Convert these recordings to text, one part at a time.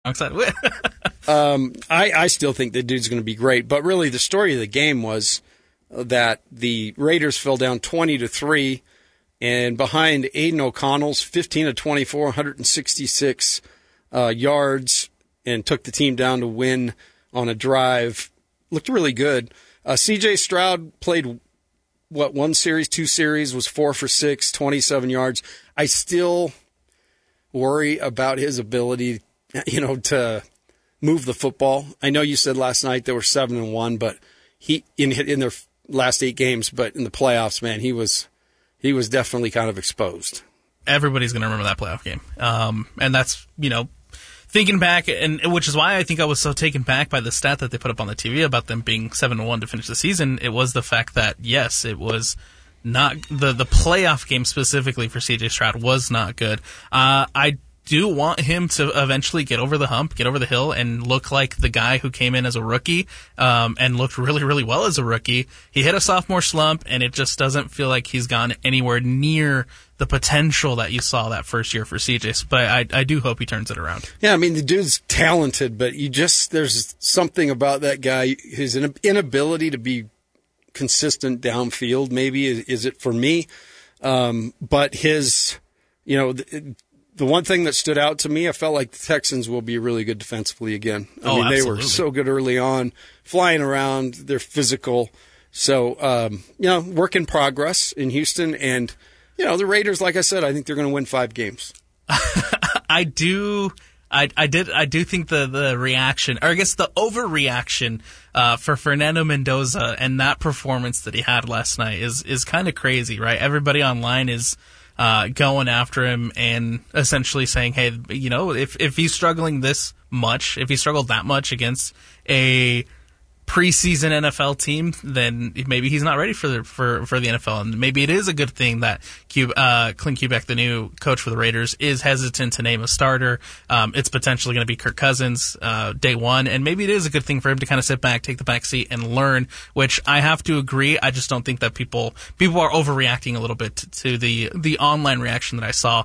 wrong side. I still think the dude's going to be great, but really the story of the game was that the Raiders fell down 20-3, and behind Aiden O'Connell's 15 of 24, 166 yards, and took the team down to win on a drive. Looked really good. C.J. Stroud played, one series, 2 series, was 4 for 6, 27 yards. I still worry about his ability, to move the football. I know you said last night they were 7-1, but he in their last 8 games, but in the playoffs, man, he was definitely kind of exposed. Everybody's going to remember that playoff game. And that's, thinking back, and which is why I think I was so taken back by the stat that they put up on the TV about them being 7-1 to finish the season. It was the fact that, yes, it was not the playoff game specifically for C.J. Stroud was not good. I do want him to eventually get over the hump, get over the hill, and look like the guy who came in as a rookie and looked really, really well as a rookie. He hit a sophomore slump, and it just doesn't feel like he's gone anywhere near the potential that you saw that first year for CJ. But I do hope he turns it around. Yeah, I mean, the dude's talented, but there's something about that guy, his inability to be consistent downfield, maybe, is it for me? But his, the one thing that stood out to me, I felt like the Texans will be really good defensively again. I mean, absolutely. They were so good early on, flying around, they're physical. So, work in progress in Houston. And, the Raiders, like I said, I think they're going to win 5 games. I do think the reaction, or I guess the overreaction for Fernando Mendoza and that performance that he had last night is kind of crazy, right? Everybody online is going after him and essentially saying, hey, if he's struggling this much, if he struggled that much against a preseason NFL team, then maybe he's not ready for the NFL, and maybe it is a good thing that Clint Kubiak, the new coach for the Raiders, is hesitant to name a starter. It's potentially going to be Kirk Cousins day one, and maybe it is a good thing for him to kind of sit back, take the back seat, and learn. Which I have to agree. I just don't think that people are overreacting a little bit to the online reaction that I saw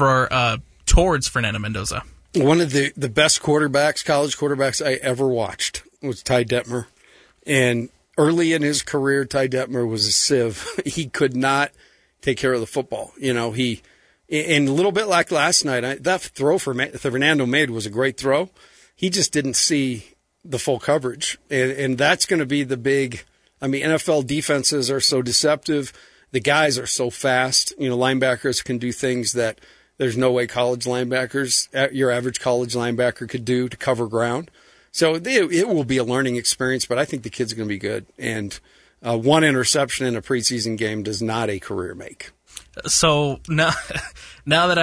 towards Fernando Mendoza. One of the best college quarterbacks I ever watched was Ty Detmer. And early in his career, Ty Detmer was a sieve. He could not take care of the football. And a little bit like last night, that throw Fernando made was a great throw. He just didn't see the full coverage. And that's going to be the big, NFL defenses are so deceptive. The guys are so fast. Linebackers can do things that there's no way your average college linebacker could do to cover ground. So it will be a learning experience, but I think the kid's going to be good. And one interception in a preseason game does not a career make. So now that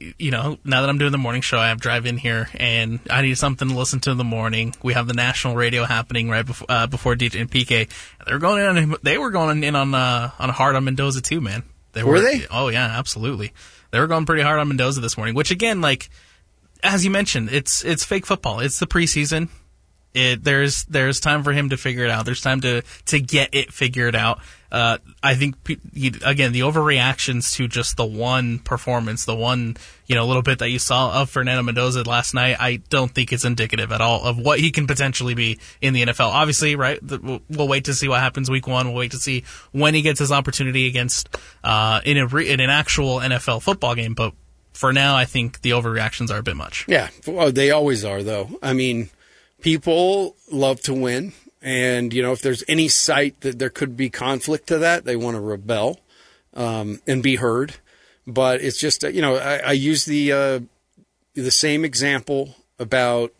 I'm doing the morning show, I have drive in here, and I need something to listen to in the morning. We have the national radio happening right before DJ and PK. They were going in on hard on Mendoza too, man. Were they? Oh yeah, absolutely. They were going pretty hard on Mendoza this morning, which again, like as you mentioned, it's fake football. It's the preseason. There's time for him to figure it out. There's time to get it figured out. I think again the overreactions to just the one performance, the one little bit that you saw of Fernando Mendoza last night, I don't think it's indicative at all of what he can potentially be in the NFL. Obviously, right? We'll wait to see what happens week 1. We'll wait to see when he gets his opportunity against in an actual NFL football game. But for now, I think the overreactions are a bit much. Yeah, well, they always are, though. I mean, people love to win. And, if there's any sight that there could be conflict to that, they want to rebel and be heard. But it's just, I use the same example about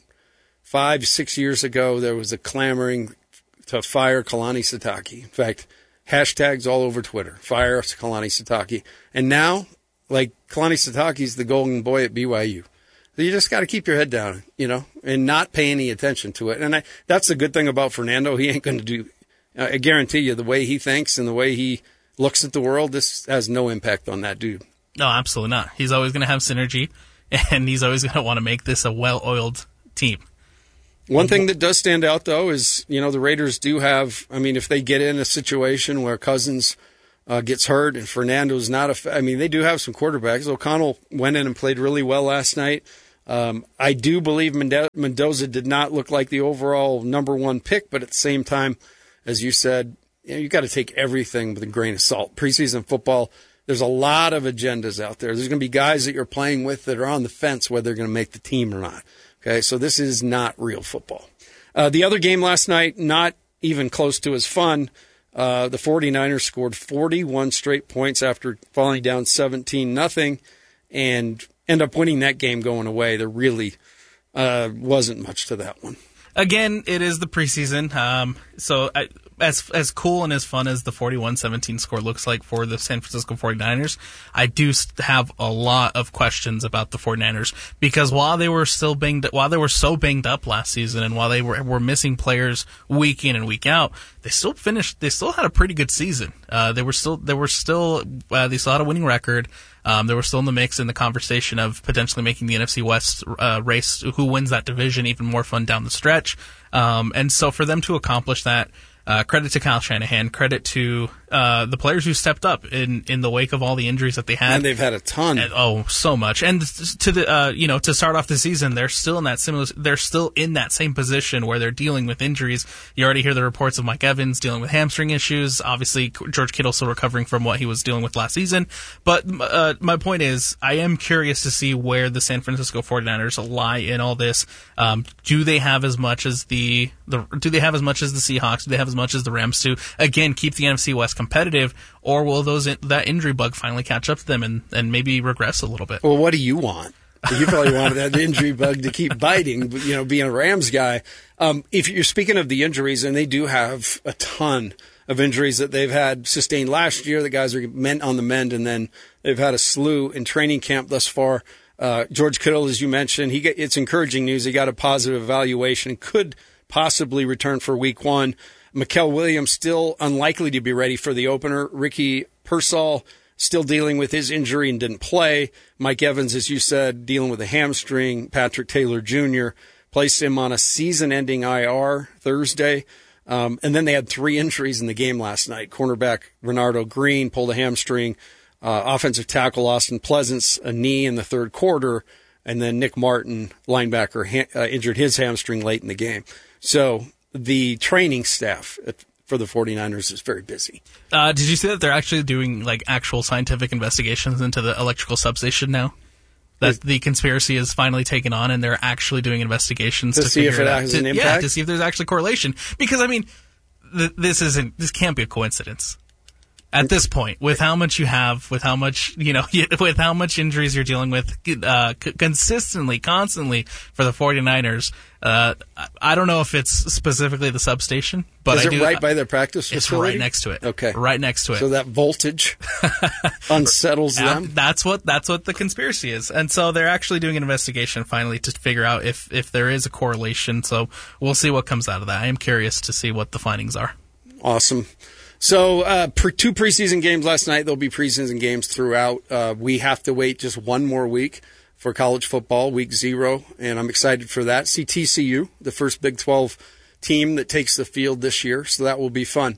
5-6 years ago. There was a clamoring to fire Kalani Sitake. In fact, hashtags all over Twitter, fire Kalani Sitake. And now, like, Kalani Sitake's the golden boy at BYU. You just got to keep your head down, and not pay any attention to it. And that's the good thing about Fernando. He ain't going to do, I guarantee you, the way he thinks and the way he looks at the world, this has no impact on that dude. No, absolutely not. He's always going to have synergy, and he's always going to want to make this a well-oiled team. One thing that does stand out, though, is, the Raiders do have, if they get in a situation where Cousins gets hurt and Fernando's not they do have some quarterbacks. O'Connell went in and played really well last night. I do believe Mendoza did not look like the overall number one pick, but at the same time, as you said, you got to take everything with a grain of salt. Preseason football, there's a lot of agendas out there. There's going to be guys that you're playing with that are on the fence whether they're going to make the team or not. Okay, so this is not real football. The other game last night, not even close to as fun. The 49ers scored 41 straight points after falling down 17-0 and end up winning that game going away. There really wasn't much to that one. Again, it is the preseason. As cool and as fun as the 41-17 score looks like for the San Francisco 49ers, I do have a lot of questions about the 49ers because while they were so banged up last season and while they were missing players week in and week out, they still had a pretty good season. They still had a winning record. They were still in the mix in the conversation of potentially making the NFC West race. Who wins that division? Even more fun down the stretch. And so for them to accomplish that, credit to Kyle Shanahan, credit to the players who stepped up in the wake of all the injuries that they had. And they've had a ton. So much. And to the to start off the season, they're still in that same position where they're dealing with injuries. You already hear the reports of Mike Evans dealing with hamstring issues. Obviously, George Kittle still recovering from what he was dealing with last season. But my point is, I am curious to see where the San Francisco 49ers lie in all this. Do they have as much as the Seahawks? Do they have as much as the Rams to again keep the NFC West competitive, or will that injury bug finally catch up to them and maybe regress a little bit? Well, what do you want? You probably wanted that injury bug to keep biting, being a Rams guy. If you're speaking of the injuries, and they do have a ton of injuries that they've had sustained last year, the guys are on the mend, and then they've had a slew in training camp thus far. George Kittle, as you mentioned, it's encouraging news. He got a positive evaluation, could possibly return for week 1. Mikael Williams still unlikely to be ready for the opener. Ricky Pearsall still dealing with his injury and didn't play. Mike Evans, as you said, dealing with a hamstring. Patrick Taylor Jr. placed him on a season-ending IR Thursday. And then they had 3 injuries in the game last night. Cornerback Renardo Green pulled a hamstring. Offensive tackle Austin Pleasance, a knee in the third quarter. And then Nick Martin, linebacker, injured his hamstring late in the game. So the training staff for the 49ers is very busy. Did you see that they're actually doing actual scientific investigations into the electrical substation now? That the conspiracy is finally taken on, and they're actually doing investigations to see if it has an impact? Yeah, to see if there's actually correlation. Because, this can't be a coincidence. At this point, with how much you have, with how much, with how much injuries you're dealing with constantly, constantly for the 49ers, I don't know if it's specifically the substation, but is it right by their practice facility? It's right next to it. Okay. Right next to it. So that voltage unsettles them? That's what the conspiracy is. And so they're actually doing an investigation finally to figure out if there is a correlation. So we'll see what comes out of that. I am curious to see what the findings are. Awesome. So 2 preseason games last night. There'll be preseason games throughout. We have to wait just one more week for college football, week 0, and I'm excited for that. See TCU, the first Big 12 team that takes the field this year, so that will be fun.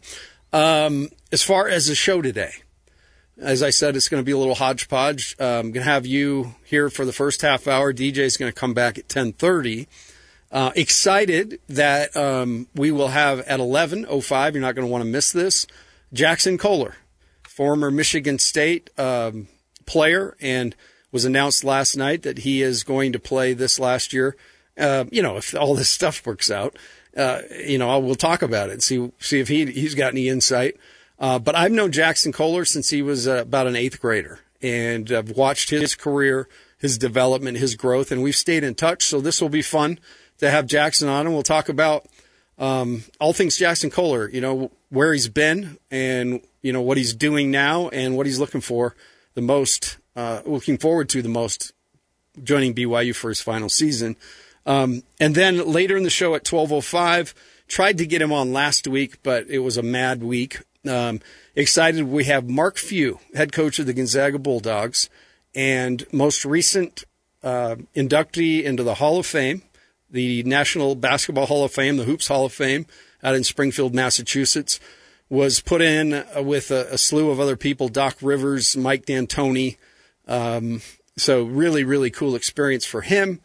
As far as the show today, as I said, it's going to be a little hodgepodge. I'm going to have you here for the first half hour. DJ's going to come back at 10:30. Excited that we will have at 11:05, you're not going to want to miss this, Jackson Kohler, former Michigan State player, and was announced last night that he is going to play this last year. If all this stuff works out, we'll talk about it and see if he's got any insight. But I've known Jackson Kohler since he was about an 8th grader, and I've watched his career, his development, his growth, and we've stayed in touch. So this will be fun to have Jackson on, and we'll talk about all things Jackson Kohler, where he's been and, what he's doing now and what he's looking forward to the most joining BYU for his final season. And then later in the show at 12:05, tried to get him on last week, but it was a mad week. Excited we have Mark Few, head coach of the Gonzaga Bulldogs, and most recent inductee into the Hall of Fame, the National Basketball Hall of Fame, the Hoops Hall of Fame out in Springfield, Massachusetts, was put in with a slew of other people, Doc Rivers, Mike D'Antoni. So really, really cool experience for him.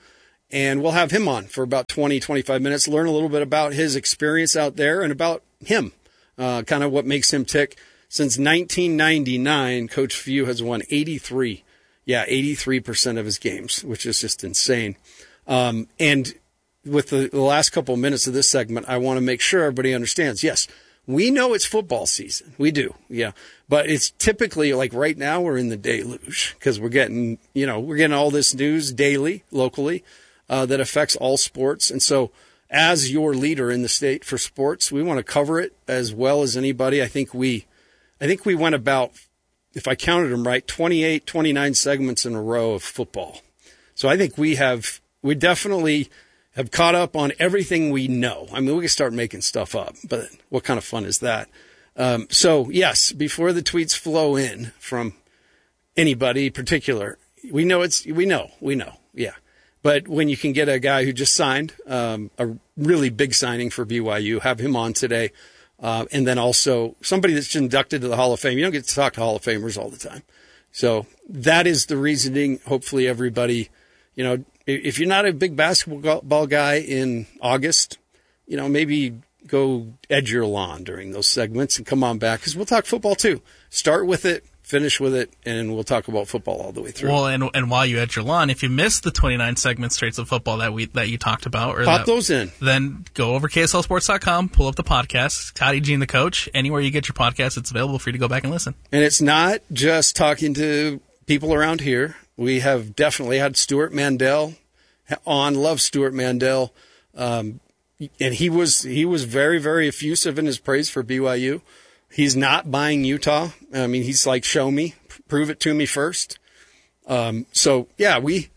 and we'll have him on for about 20, 25 minutes, learn a little bit about his experience out there and about him, kind of what makes him tick. Since 1999, Coach Few has won 83% of his games, which is just insane. And with the last couple of minutes of this segment, I want to make sure everybody understands, yes, we know it's football season. We do, yeah. But it's typically like right now we're in the deluge because we're getting all this news daily, locally, that affects all sports. And so as your leader in the state for sports, we want to cover it as well as anybody. I think we went about, if I counted them right, 28, 29 segments in a row of football. So I think we definitely have caught up on everything we know. I mean, we can start making stuff up, but what kind of fun is that? So yes, before the tweets flow in from anybody particular, we know, yeah. But when you can get a guy who just signed, a really big signing for BYU, have him on today, and then also somebody that's inducted to the Hall of Fame. You don't get to talk to Hall of Famers all the time. So that is the reasoning. Hopefully everybody, if you're not a big basketball guy in August, maybe go edge your lawn during those segments and come on back because we'll talk football too. Start with it, finish with it, and we'll talk about football all the way through. Well, and while you edge your lawn, if you missed the 29 segment straights of football that you talked about, pop those in. Then go over KSLSports.com, pull up the podcast, Scotty G and the Coach. Anywhere you get your podcast, it's available for you to go back and listen. And it's not just talking to people around here. We have definitely had Stuart Mandel on. Love Stuart Mandel. And he was very, very effusive in his praise for BYU. He's not buying Utah. I mean, he's like, show me, prove it to me first. So yeah, we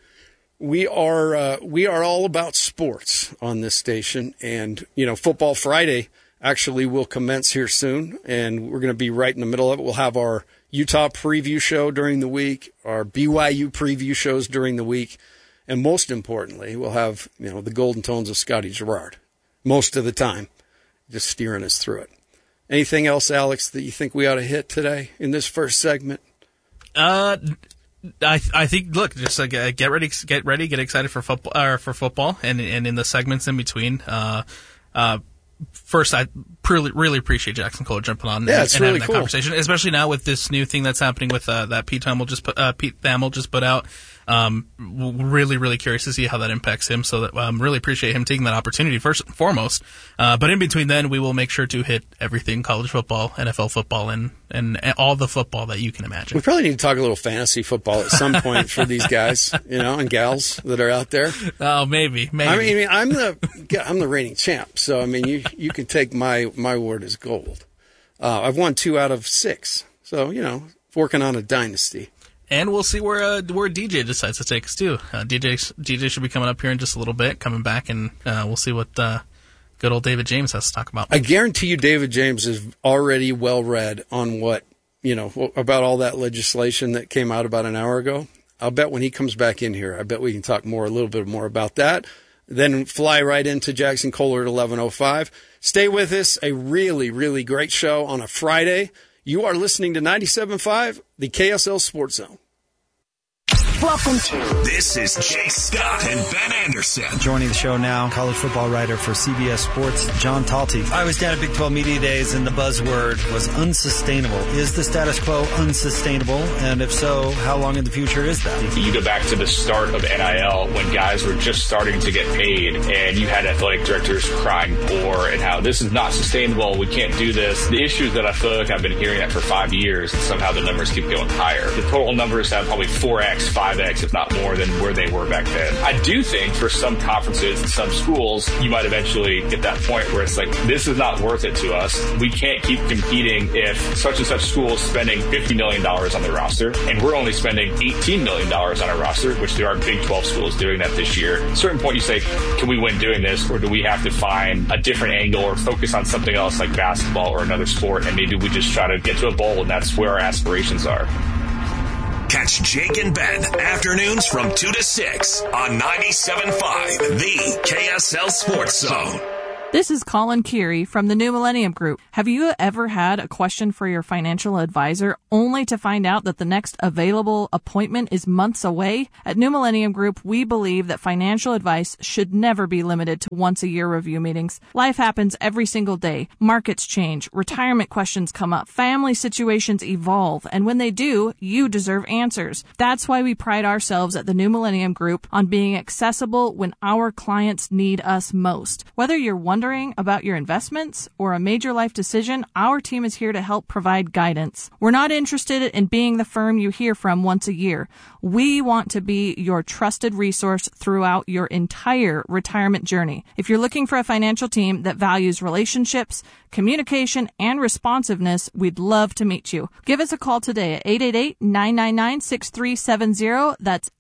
are all about sports on this station, and Football Friday actually will commence here soon, and we're going to be right in the middle of it. We'll have our Utah preview show during the week, our BYU preview shows during the week, and most importantly, we'll have the golden tones of Scotty Girard most of the time, just steering us through it. Anything else, Alex, that you think we ought to hit today in this first segment? I think, look, just get ready, get excited for football, and in the segments in between. First, I really appreciate Jackson Cole jumping on and really having that cool conversation, especially now with this new thing that's happening with that Pete Thamel just put out. Really curious to see how that impacts him. So that really appreciate him taking that opportunity first and foremost. But in between then, we will make sure to hit everything college football, NFL football, and all the football that you can imagine. We probably need to talk a little fantasy football at some point for these guys, and gals that are out there. Oh, maybe. I mean, I'm the reigning champ, so I mean, you can take my word as gold. I've won 2 out of 6, so working on a dynasty. And we'll see where DJ decides to take us too. DJ should be coming up here in just a little bit, coming back, and we'll see what good old David James has to talk about. I guarantee you David James is already well read on what, about all that legislation that came out about an hour ago. I'll bet when he comes back in here, I bet we can talk a little bit more about that. Then fly right into Jackson Kohler at 11:05. Stay with us. A really, really great show on a Friday. You are listening to 97.5, the KSL Sports Zone. Welcome to. This is Jay Scott and Ben Anderson. Joining the show now, college football writer for CBS Sports, John Talty. I was down at Big 12 Media Days, and the buzzword was unsustainable. Is the status quo unsustainable? And if so, how long in the future is that? You go back to the start of NIL when guys were just starting to get paid, and you had athletic directors crying poor and how this is not sustainable, we can't do this. The issue is that I feel like I've been hearing that for 5 years, and somehow the numbers keep going higher. The total numbers have probably 4x, 5x, if not more, than where they were back then. I do think for some conferences and some schools, you might eventually get that point where it's like, this is not worth it to us. We can't keep competing if such and such school is spending $50 million on their roster, and we're only spending $18 million on our roster, which there are Big 12 schools doing that this year. At a certain point, you say, can we win doing this, or do we have to find a different angle or focus on something else like basketball or another sport, and maybe we just try to get to a bowl, and that's where our aspirations are. Catch Jake and Ben afternoons from 2 to 6 on 97.5, the KSL Sports Zone. This is Colin Keary from the New Millennium Group. Have you ever had a question for your financial advisor only to find out that the next available appointment is months away? At New Millennium Group, we believe that financial advice should never be limited to once-a-year review meetings. Life happens every single day. Markets change, retirement questions come up, family situations evolve, and when they do, you deserve answers. That's why we pride ourselves at the New Millennium Group on being accessible when our clients need us most. Whether you're wondering about your investments or a major life decision, our team is here to help provide guidance. We're not interested in being the firm you hear from once a year. We want to be your trusted resource throughout your entire retirement journey. If you're looking for a financial team that values relationships, communication, and responsiveness, we'd love to meet you. Give us a call today at 888-999-6370. That's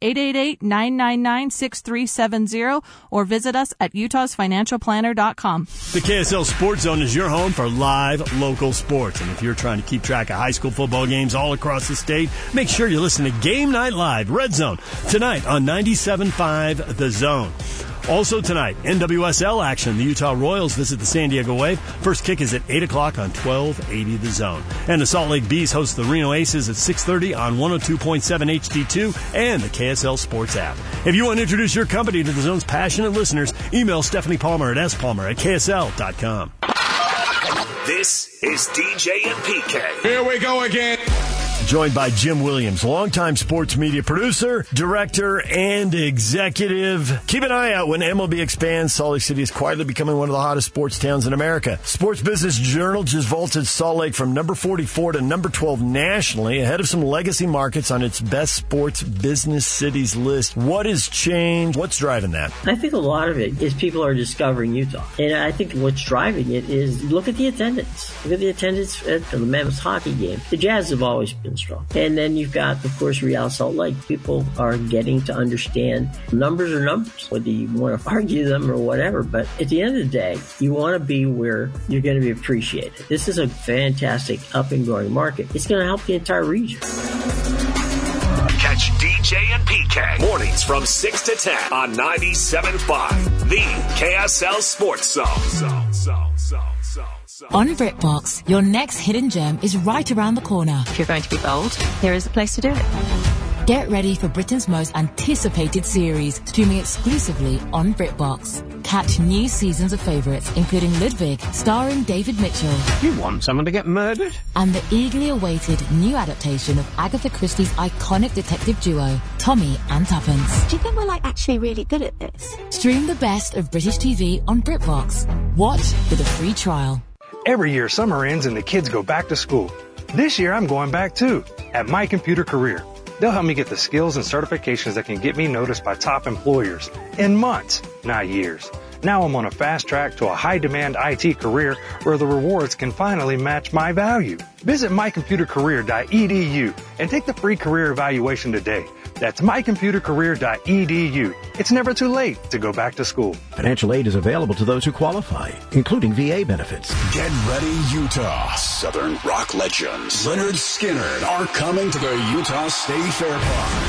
888-999-6370, or visit us at utahsfinancialplanner.com. The KSL Sports Zone is your home for live local sports. And if you're trying to keep track of high school football games all across the state, make sure you listen to Game Night Live, Red Zone, tonight on 97.5 The Zone. Also tonight, NWSL action. The Utah Royals visit the San Diego Wave. First kick is at 8 o'clock on 1280 The Zone. And the Salt Lake Bees host the Reno Aces at 6:30 on 102.7 HD2 and the KSL Sports app. If you want to introduce your company to the Zone's passionate listeners, email Stephanie Palmer at spalmer@ksl.com. This is DJ and PK. Here we go again. Joined by Jim Williams, longtime sports media producer, director, and executive. Keep an eye out when MLB expands. Salt Lake City is quietly becoming one of the hottest sports towns in America. Sports Business Journal just vaulted Salt Lake from number 44 to number 12 nationally, ahead of some legacy markets on its best sports business cities list. What has changed? What's driving that? I think a lot of it is people are discovering Utah. And I think what's driving it is look at the attendance. Look at the attendance at the Mammoth hockey game. The Jazz have always been strong. And then you've got, of course, Real Salt Lake. People are getting to understand numbers are numbers, whether you want to argue them or whatever. But at the end of the day, you want to be where you're going to be appreciated. This is a fantastic up and growing market. It's going to help the entire region. Catch DJ and PK mornings from 6 to 10 on 97.5, the KSL Sports Zone. On BritBox, your next hidden gem is right around the corner. If you're going to be bold, here is the place to do it. Get ready for Britain's most anticipated series, streaming exclusively on BritBox. Catch new seasons of favourites, including Ludwig, starring David Mitchell. You want someone to get murdered? And the eagerly awaited new adaptation of Agatha Christie's iconic detective duo, Tommy and Tuppence. Do you think we're actually really good at this? Stream the best of British TV on BritBox. Watch with a free trial. Every year, summer ends and the kids go back to school. This year, I'm going back too, at My Computer Career. They'll help me get the skills and certifications that can get me noticed by top employers in months, not years. Now I'm on a fast track to a high-demand IT career where the rewards can finally match my value. Visit mycomputercareer.edu and take the free career evaluation today. That's mycomputercareer.edu. It's never too late to go back to school. Financial aid is available to those who qualify, including VA benefits. Get ready, Utah. Southern rock legends Lynyrd Skynyrd are coming to the Utah State Fair Park.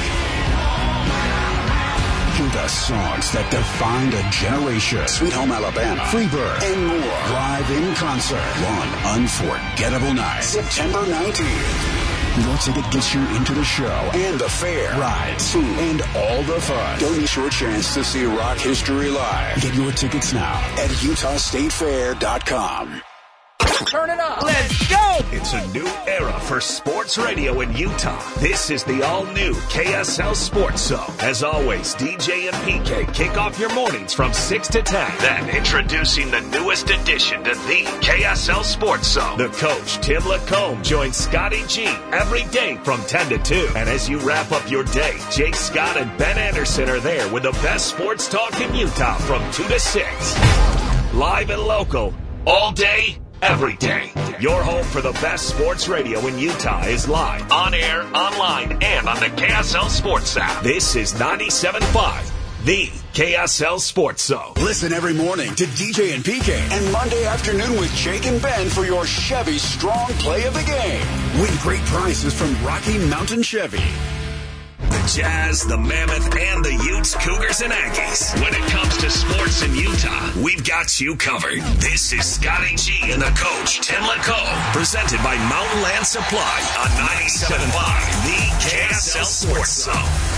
Hear the songs that defined a generation. Sweet Home Alabama, Freebird, and more. Live in concert. One unforgettable night. September 19th. Your ticket gets you into the show and the fair, rides, food, and all the fun. Don't miss your chance to see rock history live. Get your tickets now at utahstatefair.com. Turn it up. Let's go. It's a new era for sports radio in Utah. This is the all-new KSL Sports Zone. As always, DJ and PK kick off your mornings from 6 to 10. Then introducing the newest addition to the KSL Sports Zone. The coach, Tim Lacombe, joins Scotty G every day from 10 to 2. And as you wrap up your day, Jake Scott and Ben Anderson are there with the best sports talk in Utah from 2 to 6. Live and local, all day, every day. Your home for the best sports radio in Utah is live, on air, online, and on the KSL Sports app. This is 97.5, the KSL Sports Zone. Listen every morning to DJ and PK and Monday afternoon with Jake and Ben for your Chevy Strong Play of the Game. Win great prizes from Rocky Mountain Chevy. Jazz, the Mammoth, and the Utes, Cougars, and Aggies. When it comes to sports in Utah, we've got you covered. This is Scotty G and the coach, Tim LaCoe, presented by Mountain Land Supply on 97.5, the KSL Sports Zone.